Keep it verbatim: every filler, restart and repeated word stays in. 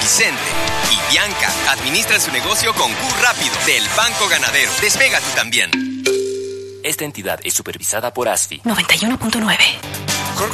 Vicente y Bianca administran su negocio con Q Rápido del Banco Ganadero. Despega tú también. Esta entidad es supervisada por A S F I. noventa y uno punto nueve.